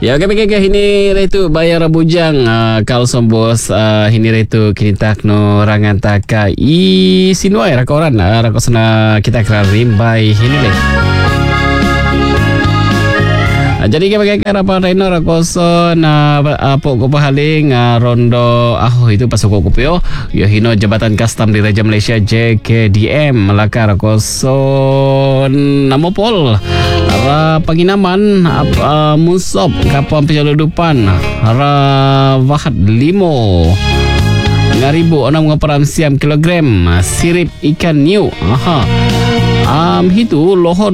Ya, kami kekeh ini itu bayar bujang kalsom bos ini itu kinitak no rangan taka I sinuai rakoran rakosna kita kira rimbai ini deh. Jadi kami kekeh apa reno rakoson pokok pahaling rondo itu pasok kopio ya hino jabatan custom di Raja Malaysia JKDM Melaka rakoson namopol panginaman musop kapam penyeludupan wahat limo 5,6 siam kilogram sirip ikan new itu lohon